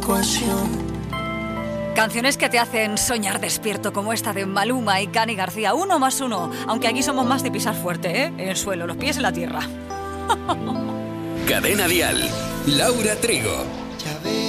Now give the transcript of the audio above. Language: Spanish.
Canciones que te hacen soñar despierto, como esta de Maluma y Cani García. 1 más 1, aunque aquí somos más de pisar fuerte, ¿eh? En el suelo, los pies en la tierra. Cadena Dial, Laura Trigo.